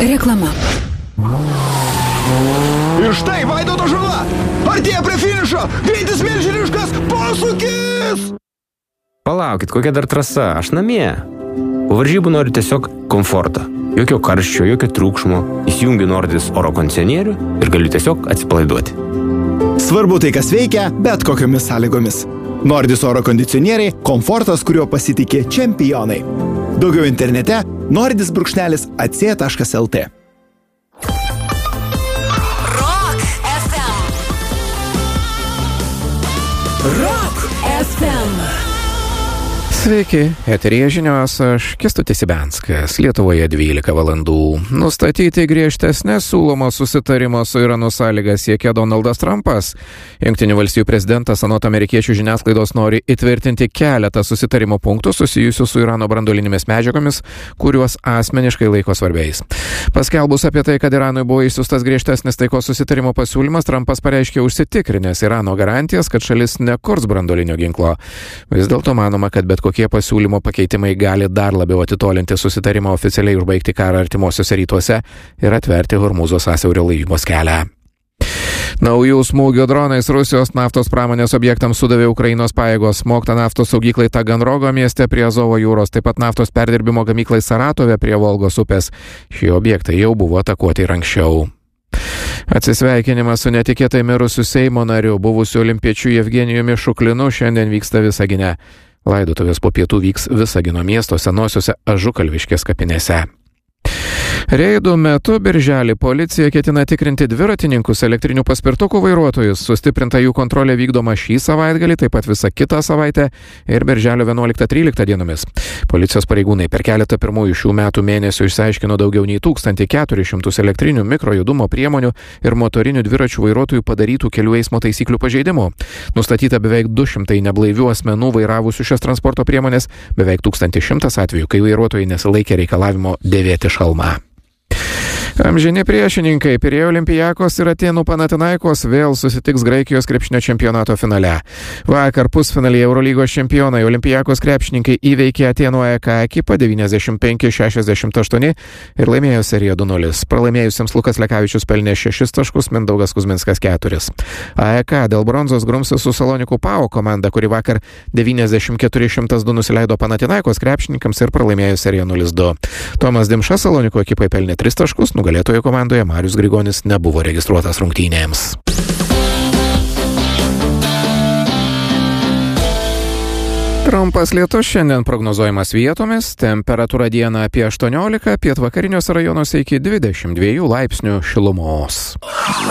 Reklama. Ir štai Vaidoto žala! Artėja prie finišo! Greitis milžiniškas! Posūkis! Palaukit, kokia dar trasa? Aš namie. Po varžybų noriu tiesiog komforto. Jokio karščio, jokio triukšmo. Įsijungiu Nordis oro kondicionierių ir galiu tiesiog atsipalaiduoti. Svarbu tai, kas veikia, bet kokiomis sąlygomis. Nordis oro kondicionieriai – komfortas, kuriuo pasitikė čempionai. Daugiau internete nordis.ac.lt. Rock FM. Rock FM. Sveiki, eteryje žinios, aš Kęstutis Ibenskas, Lietuvoje 12 valandų. Nustatyti griežtesnės siūlomo susitarimo su Iranu sąlygas siekia Donaldas Trumpas. Jungtinių valstijų prezidentas anot amerikiečių žiniasklaidos nori įtvirtinti keletą susitarimo punktų susijusių su Irano branduolinėmis medžiagomis, kuriuos asmeniškai laiko svarbiais. Paskelbus apie tai, kad Iranui buvo išsiųstas griežtesnis taikos susitarimo pasiūlymas, Trumpas pareiškė užsitikrinęs Irano garantijas, kad šalis nekurs branduolinio ginklo. Vis dėlto manoma, kad bet kokie pasiūlymo pakeitimai gali dar labiau atitolinti susitarimą oficialiai užbaigti karą artimuosiuose rytuose ir atverti Hormūzo sąsiaurio laivybos kelią. Naujų smūgių dronais Rusijos naftos pramonės objektams sudavė Ukrainos pajėgos. Smogta naftos saugyklai Taganrogo mieste prie Azovo jūros, taip pat naftos perdirbimo gamyklai Saratove prie Volgos upės. Šie objektai jau buvo atakuoti ir anksčiau. Atsisveikinimas su netikėtai mirusiu Seimo nariu, buvusiu olimpiečiu Jevgenijumi Šuklinu, šiandien vyksta Visagine. Laidotuvės po pietų vyks Visagino miesto senosiuose Ažukalviškės kapinėse. Reidų metu birželį policija ketina tikrinti dviratininkus, elektrinių paspirtukų vairuotojus. Sustiprinta jų kontrolė vykdoma šį savaitgalį, taip pat visą kitą savaitę ir birželio 11-13 dienomis. Policijos pareigūnai per keletą pirmųjų šių metų mėnesių išsiaiškino daugiau nei 1400 elektrinių mikrojudumo priemonių ir motorinių dviračių vairuotojų padarytų kelių eismo taisyklių pažeidimų. Nustatyta beveik 200 neblaivių asmenų vairavusių šias transporto priemonės, beveik 1100 atvejų, kai vairuotojai nesilaikė reikalavimo dėvėti šalmą. Amžini priešininkai Pirėjo Olimpijakos ir Atėnų Panathinaikos vėl susitiks Graikijos krepšinio čempionato finale. Vakar pusfinalyje Eurolygos čempionai Olimpijakos krepšininkai įveikė Atėnų AEK ekipą 95-68 ir laimėjo seriją 2-0. Pralaimėjusiems Lukas Lekavičius pelnė 6 taškus, Mindaugas Kuzminskas 4. AEK dėl bronzos grumsis su Salonikų PAO komanda, kuri vakar 94-102 nusileido Panathinaikos krepšininkams ir pralaimėjo seriją 0-2. Tomas Dimša Salonikų ekipai pelnė 3 taškus, nugalėtojo komandoje Marius Grigonis nebuvo registruotas rungtynėms. Trumpas lietus šiandien prognozuojamas vietomis, temperatūra dieną apie 18, pietvakariniuose rajonuose iki 22 laipsnių šilumos.